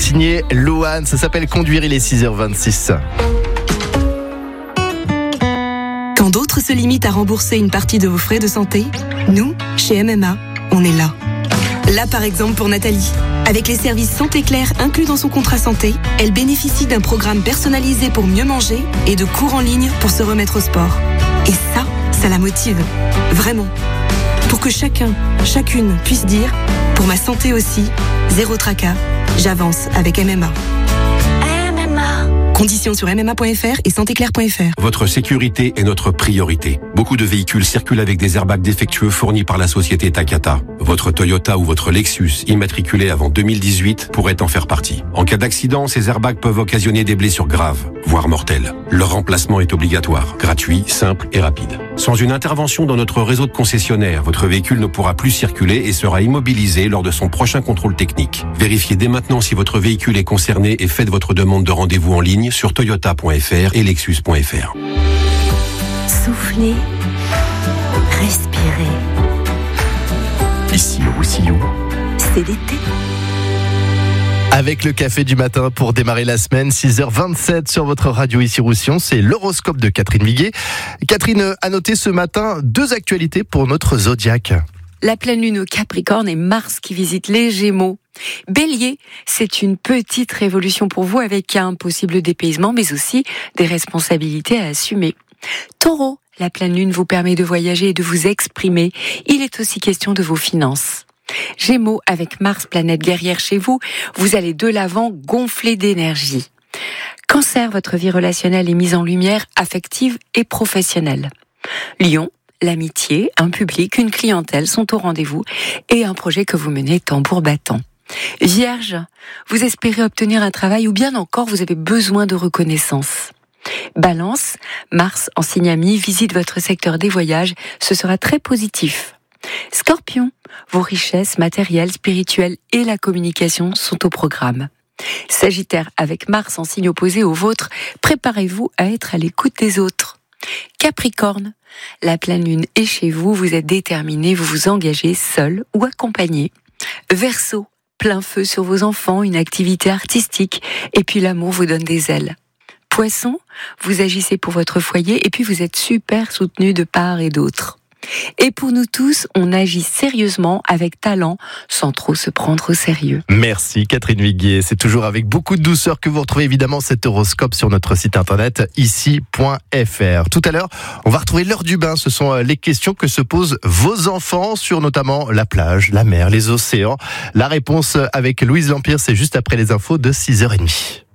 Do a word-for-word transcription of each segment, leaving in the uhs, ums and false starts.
signé Lohan. Ça s'appelle Conduire, il est six heures vingt-six. Quand d'autres se limitent à rembourser une partie de vos frais de santé, nous, chez M M A, on est là. Là, par exemple, pour Nathalie. Avec les services Santé Claire inclus dans son contrat santé, elle bénéficie d'un programme personnalisé pour mieux manger et de cours en ligne pour se remettre au sport. Et ça, ça la motive. Vraiment. Pour que chacun, chacune puisse dire « Pour ma santé aussi, zéro tracas, j'avance avec M M A ». Conditions sur m m a point f r et santé claire point f r. Votre sécurité est notre priorité. Beaucoup de véhicules circulent avec des airbags défectueux fournis par la société Takata. Votre Toyota ou votre Lexus, immatriculé avant deux mille dix-huit, pourrait en faire partie. En cas d'accident, ces airbags peuvent occasionner des blessures graves, voire mortelles. Leur remplacement est obligatoire, gratuit, simple et rapide. Sans une intervention dans notre réseau de concessionnaires, votre véhicule ne pourra plus circuler et sera immobilisé lors de son prochain contrôle technique. Vérifiez dès maintenant si votre véhicule est concerné et faites votre demande de rendez-vous en ligne sur toyota point f r et lexus point f r. Soufflez, respirez. Ici au Roussillon, c'est l'été. Avec le café du matin pour démarrer la semaine, six heures vingt-sept sur votre radio ici Roussillon, c'est l'horoscope de Catherine Viguier. Catherine a noté ce matin deux actualités pour notre zodiaque. La pleine lune au Capricorne et Mars qui visite les Gémeaux. Bélier, c'est une petite révolution pour vous avec un possible dépaysement, mais aussi des responsabilités à assumer. Taureau, la pleine lune vous permet de voyager et de vous exprimer. Il est aussi question de vos finances. Gémeaux, avec Mars, planète guerrière chez vous, vous allez de l'avant gonfler d'énergie. Cancer, votre vie relationnelle est mise en lumière, affective et professionnelle. Lion, l'amitié, un public, une clientèle sont au rendez-vous et un projet que vous menez tambour battant. Vierge, vous espérez obtenir un travail ou bien encore vous avez besoin de reconnaissance. Balance, Mars en signe ami visite votre secteur des voyages, ce sera très positif. Scorpion, vos richesses matérielles, spirituelles et la communication sont au programme. Sagittaire, avec Mars en signe opposé au vôtre, préparez-vous à être à l'écoute des autres. Capricorne, la pleine lune est chez vous, vous êtes déterminé, vous vous engagez seul ou accompagné. Verseau, plein feu sur vos enfants, une activité artistique, et puis l'amour vous donne des ailes. Poisson, vous agissez pour votre foyer, et puis vous êtes super soutenu de part et d'autre. Et pour nous tous, on agit sérieusement, avec talent, sans trop se prendre au sérieux. Merci Catherine Viguier. C'est toujours avec beaucoup de douceur que vous retrouvez évidemment cet horoscope sur notre site internet ici point f r. Tout à l'heure, on va retrouver l'heure du bain. Ce sont les questions que se posent vos enfants sur notamment la plage, la mer, les océans. La réponse avec Louise Lampire, c'est juste après les infos de six heures trente.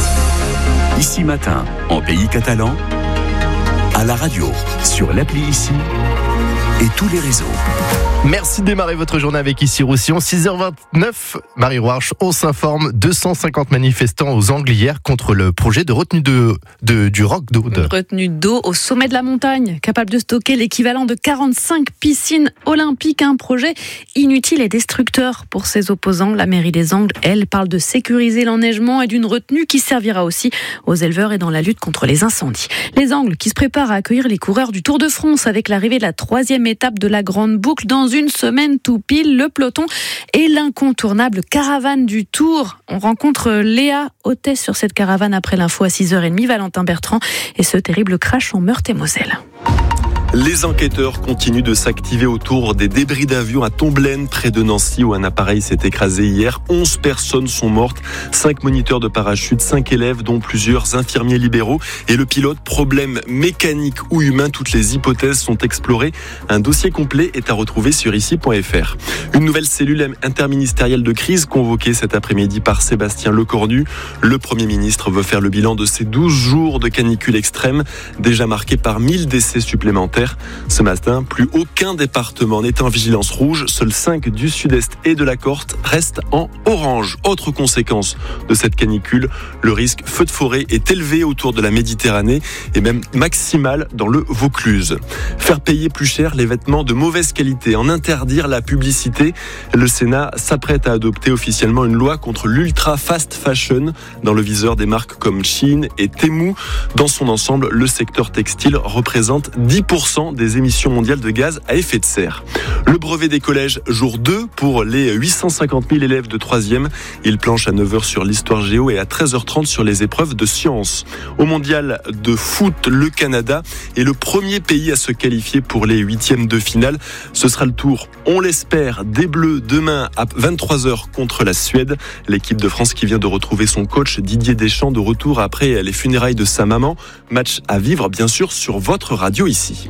Ici Matin, en pays catalan, à la radio, sur l'appli Ici et tous les réseaux. Merci de démarrer votre journée avec Ici Roussillon. six heures vingt-neuf, Marie Roarch, on s'informe. deux cent cinquante manifestants aux Angles hier contre le projet de retenue de, de, du roc d'eau. Une retenue d'eau au sommet de la montagne, capable de stocker l'équivalent de quarante-cinq piscines olympiques. Un projet inutile et destructeur pour ses opposants. La mairie des Angles, elle, parle de sécuriser l'enneigement et d'une retenue qui servira aussi aux éleveurs et dans la lutte contre les incendies. Les Angles qui se préparent à accueillir les coureurs du Tour de France avec l'arrivée de la troisième étape de la Grande Boucle dans une semaine tout pile, le peloton et l'incontournable caravane du Tour. On rencontre Léa, hôtesse sur cette caravane après l'info à six heures trente, Valentin Bertrand et ce terrible crash en Meurthe-et-Moselle. Les enquêteurs continuent de s'activer autour des débris d'avion à Tomblaine, près de Nancy, où un appareil s'est écrasé hier. onze personnes sont mortes, cinq moniteurs de parachute, cinq élèves, dont plusieurs infirmiers libéraux. Et le pilote, problème mécanique ou humain, toutes les hypothèses sont explorées. Un dossier complet est à retrouver sur ici point f r. Une nouvelle cellule interministérielle de crise convoquée cet après-midi par Sébastien Lecornu. Le Premier ministre veut faire le bilan de ces douze jours de canicule extrême, déjà marqués par mille décès supplémentaires. Ce matin, plus aucun département n'est en vigilance rouge. Seuls cinq du sud-est et de la Corse restent en orange. Autre conséquence de cette canicule, le risque feu de forêt est élevé autour de la Méditerranée et même maximal dans le Vaucluse. Faire payer plus cher les vêtements de mauvaise qualité, en interdire la publicité. Le Sénat s'apprête à adopter officiellement une loi contre l'ultra fast fashion dans le viseur des marques comme Shein et Temu. Dans son ensemble, le secteur textile représente dix pour cent pour cent des émissions mondiales de gaz à effet de serre. Le brevet des collèges, jour deux pour les huit cent cinquante mille élèves de troisième. Ils planchent à neuf heures sur l'histoire géo et à treize heures trente sur les épreuves de sciences. Au mondial de foot, le Canada est le premier pays à se qualifier pour les huitièmes de finale. Ce sera le tour, on l'espère, des Bleus demain à vingt-trois heures contre la Suède. L'équipe de France qui vient de retrouver son coach Didier Deschamps de retour après les funérailles de sa maman. Match à vivre bien sûr sur votre radio ici.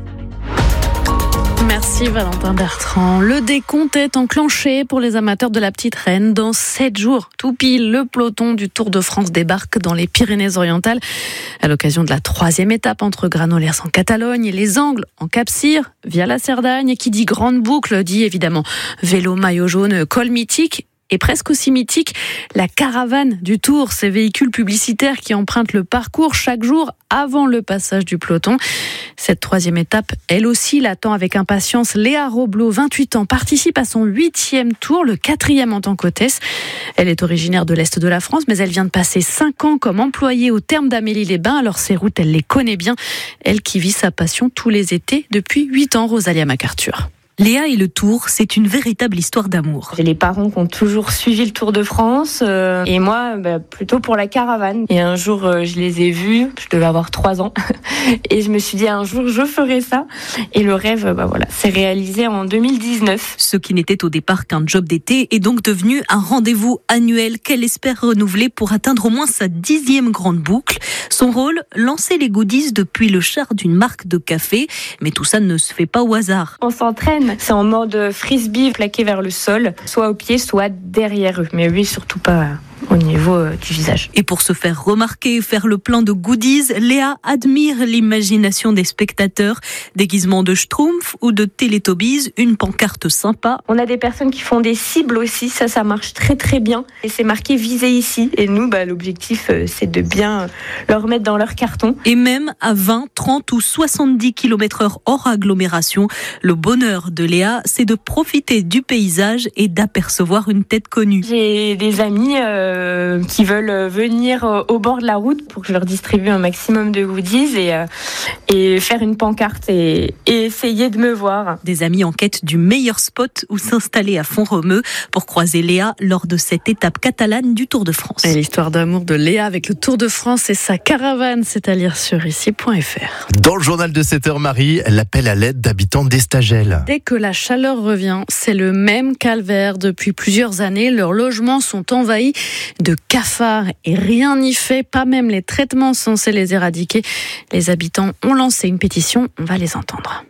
Merci Valentin Bertrand. Le décompte est enclenché pour les amateurs de la petite reine. Dans sept jours, tout pile, le peloton du Tour de France débarque dans les Pyrénées-Orientales à l'occasion de la troisième étape entre Granollers en Catalogne et les Angles en Cap-Cyr via la Cerdagne. Qui dit grande boucle dit évidemment vélo, maillot jaune, col mythique. Et presque aussi mythique, la caravane du Tour, ces véhicules publicitaires qui empruntent le parcours chaque jour avant le passage du peloton. Cette troisième étape, elle aussi, l'attend avec impatience. Léa Roblot, vingt-huit ans, participe à son huitième tour, le quatrième en tant qu'hôtesse. Elle est originaire de l'Est de la France, mais elle vient de passer cinq ans comme employée au terme d'Amélie-les-Bains. Alors ces routes, elle les connaît bien. Elle qui vit sa passion tous les étés depuis huit ans, Rosalia MacArthur. Léa et le Tour, c'est une véritable histoire d'amour. J'ai les parents qui ont toujours suivi le Tour de France euh, et moi bah, plutôt pour la caravane. Et un jour euh, je les ai vus, je devais avoir trois ans et je me suis dit un jour je ferai ça. Et le rêve bah, voilà, s'est réalisé en deux mille dix-neuf. Ce qui n'était au départ qu'un job d'été est donc devenu un rendez-vous annuel qu'elle espère renouveler pour atteindre au moins sa dixième grande boucle. Son rôle, lancer les goodies depuis le char d'une marque de café. Mais tout ça ne se fait pas au hasard. On s'entraîne. C'est en mode frisbee plaqué vers le sol, soit au pied, soit derrière eux. Mais oui, surtout pas au niveau euh, du visage. Et pour se faire remarquer et faire le plein de goodies, Léa admire l'imagination des spectateurs. Déguisement de Schtroumpf ou de Teletubbies, une pancarte sympa. On a des personnes qui font des cibles aussi, ça, ça marche très très bien. Et c'est marqué visé ici. Et nous, bah, l'objectif, euh, c'est de bien leur mettre dans leur carton. Et même à vingt, trente ou soixante-dix kilomètres heure hors agglomération, le bonheur de Léa, c'est de profiter du paysage et d'apercevoir une tête connue. J'ai des amis euh, qui veulent venir au bord de la route pour que je leur distribue un maximum de goodies et, euh, et faire une pancarte et, et essayer de me voir. Des amis en quête du meilleur spot où s'installer à Font-Romeu pour croiser Léa lors de cette étape catalane du Tour de France. Et l'histoire d'amour de Léa avec le Tour de France et sa caravane, c'est à lire sur ici point f r. Dans le journal de sept heures, Marie, l'appel à l'aide d'habitants d'Estagel. Dès que la chaleur revient, c'est le même calvaire. Depuis plusieurs années, leurs logements sont envahis de cafards et rien n'y fait, pas même les traitements censés les éradiquer. Les habitants ont lancé une pétition, on va les entendre.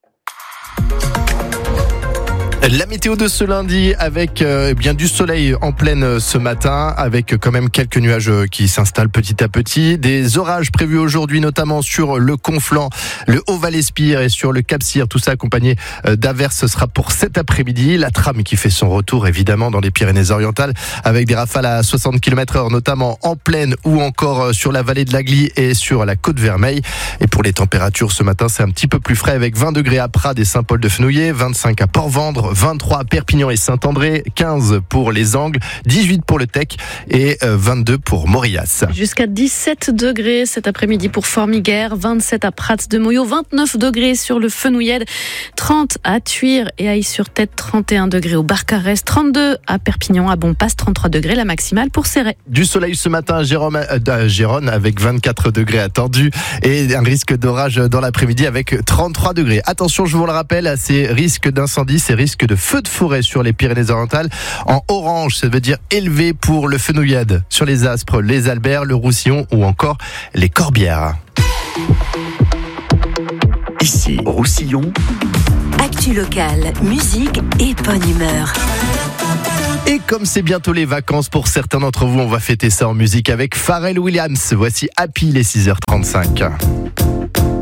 La météo de ce lundi avec euh, bien du soleil en pleine ce matin, avec quand même quelques nuages qui s'installent petit à petit. Des orages prévus aujourd'hui, notamment sur le Conflent, le Haut-Val-Espire et sur le Cap-Cyr. Tout ça accompagné d'averses. Ce sera pour cet après-midi. La trame qui fait son retour évidemment dans les Pyrénées-Orientales, avec des rafales à soixante kilomètres heure, notamment en plaine ou encore sur la vallée de l'Agly et sur la Côte Vermeille. Et pour les températures ce matin, c'est un petit peu plus frais avec vingt degrés à Prades et Saint-Paul-de-Fenouillet, vingt-cinq à Port-Vendre, vingt-trois à Perpignan et Saint-André, quinze pour les Angles, dix-huit pour le Tech et vingt-deux pour Mauriac. Jusqu'à dix-sept degrés cet après-midi pour Formiguères, vingt-sept à Prats de Moyau, vingt-neuf degrés sur le Fenouillède, trente à Thuir et Ailly-sur-Tête, trente et un degrés au Barcarès, trente-deux à Perpignan, à Bonpasse, trente-trois degrés la maximale pour Céret. Du soleil ce matin à Jérôme, euh, Gérone avec vingt-quatre degrés attendus et un risque d'orage dans l'après-midi avec trente-trois degrés. Attention, je vous le rappelle, à ces risques d'incendie, ces risques de feu de forêt sur les Pyrénées-Orientales. En orange, ça veut dire élevé pour le Fenouillède, sur les Aspres, les Alberts, le Roussillon ou encore les Corbières. Ici, Roussillon. Actu locale, musique et bonne humeur. Et comme c'est bientôt les vacances pour certains d'entre vous, on va fêter ça en musique avec Pharrell Williams. Voici Happy, les six heures trente-cinq.